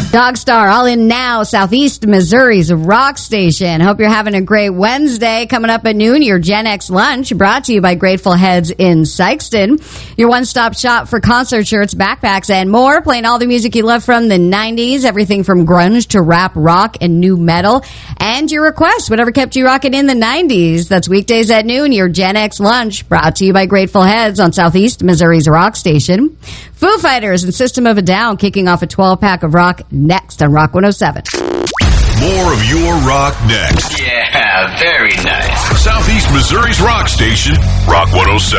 Dogstar, all in now, Southeast Missouri's rock station. Hope you're having a great Wednesday. Coming up at noon, your Gen X lunch, brought to you by Grateful Heads in Sykeston. Your one-stop shop for concert shirts, backpacks, and more. Playing all the music you love from the 90s, everything from grunge to rap, rock, and new metal. And your requests, whatever kept you rocking in the 90s. That's weekdays at noon, your Gen X lunch, brought to you by Grateful Heads on Southeast Missouri's rock station. Foo Fighters and System of a Down kicking off a 12-pack of rock next on Rock 107. More of your rock next. Yeah, very nice. Southeast Missouri's rock station, Rock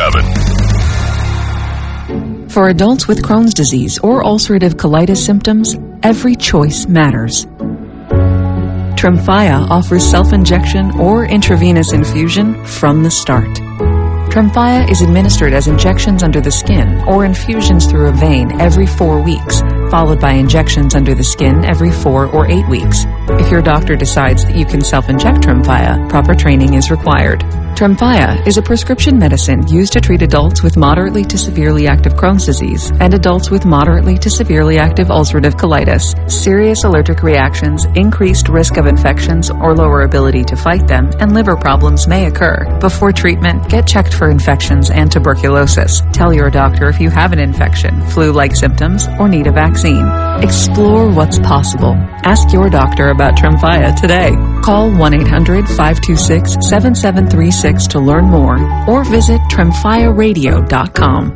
107. For adults with Crohn's disease or ulcerative colitis symptoms, every choice matters. Tremfya offers self-injection or intravenous infusion from the start. Tremfya is administered as injections under the skin or infusions through a vein every 4 weeks, followed by injections under the skin every 4 or 8 weeks. If your doctor decides that you can self-inject Tremfya, proper training is required. Tremfya is a prescription medicine used to treat adults with moderately to severely active Crohn's disease and adults with moderately to severely active ulcerative colitis. Serious allergic reactions, increased risk of infections or lower ability to fight them, and liver problems may occur. Before treatment, get checked for infections and tuberculosis. Tell your doctor if you have an infection, flu-like symptoms, or need a vaccine. Explore what's possible. Ask your doctor about Tremfya today. Call 1-800-526-7736 to learn more, or visit TremfyaRadio.com.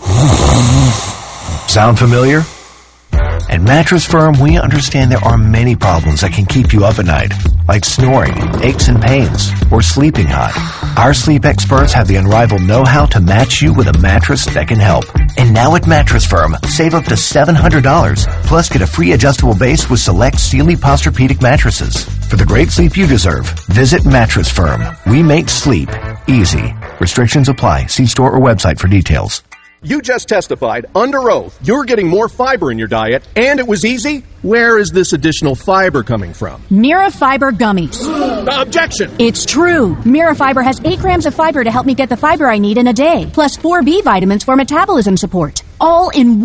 Sound familiar? At Mattress Firm, we understand there are many problems that can keep you up at night, like snoring, aches and pains, or sleeping hot. Our sleep experts have the unrivaled know-how to match you with a mattress that can help. And now at Mattress Firm, save up to $700, plus get a free adjustable base with select Sealy Posturepedic mattresses. For the great sleep you deserve, visit Mattress Firm. We make sleep easy. Restrictions apply. See store or website for details. You just testified under oath you're getting more fiber in your diet, and it was easy? Where is this additional fiber coming from? Mirafiber gummies. Objection! It's true. Mirafiber has 8 grams of fiber to help me get the fiber I need in a day, plus 4 B vitamins for metabolism support. All in